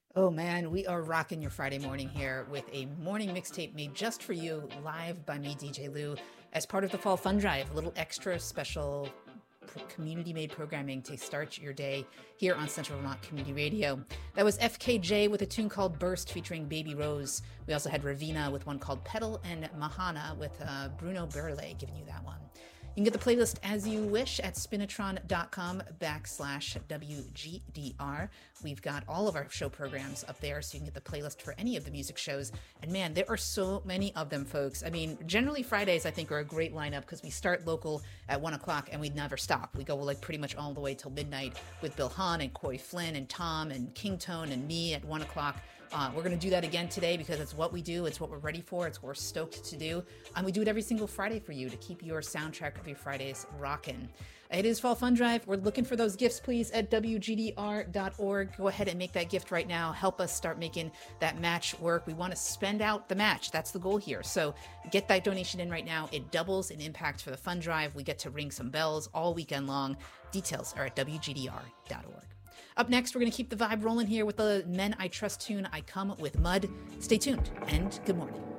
Oh man, we are rocking your Friday morning here with a morning mixtape made just for you, live by me, DJ Lou, as part of the Fall Fun Drive. A little extra special community made programming to start your day here on Central Vermont Community Radio. That was FKJ with a tune called Burst featuring Baby Rose. We also had Ravina with one called Petal and Mahana with Bruno Burle giving you that one. You can get the playlist as you wish at spinatron.com/WGDR. We've got all of our show programs up there, so you can get the playlist for any of the music shows. And man, there are so many of them, folks. I mean, generally Fridays, I think, are a great lineup because we start local at 1 o'clock and we never stop. We go like pretty much all the way till midnight with Bill Hahn and Corey Flynn and Tom and Kingtone and me at 1 o'clock. We're going to do that again today because it's what we do. It's what we're ready for. It's what we're stoked to do. And we do it every single Friday for you to keep your soundtrack of your Fridays rocking. It is Fall Fun Drive. We're looking for those gifts, please, at WGDR.org. Go ahead and make that gift right now. Help us start making that match work. We want to spend out the match. That's the goal here. So get that donation in right now. It doubles in impact for the Fun Drive. We get to ring some bells all weekend long. Details are at WGDR.org. Up next, we're going to keep the vibe rolling here with the Men I Trust tune, I Come With Mud. Stay tuned, and good morning.